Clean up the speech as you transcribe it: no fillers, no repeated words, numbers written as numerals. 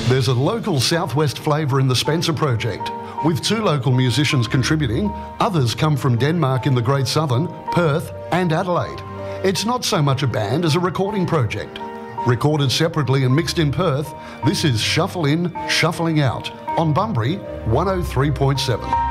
There's a local southwest flavour in the Spencer Project. With 2 local musicians contributing, others come from Denmark in the Great Southern, Perth and Adelaide. It's not so much a band as a recording project. Recorded separately and mixed in Perth, this is Shuffle In, Shuffling Out on Bunbury 103.7.